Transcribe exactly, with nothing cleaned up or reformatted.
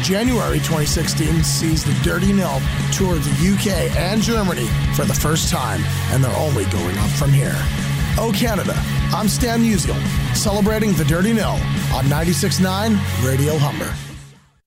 January twenty sixteen sees the Dirty Nil tour the U K and Germany for the first time, and they're only going up from here. Oh Canada, I'm Stan Musial, celebrating the Dirty Nil on ninety-six point nine Radio Humber.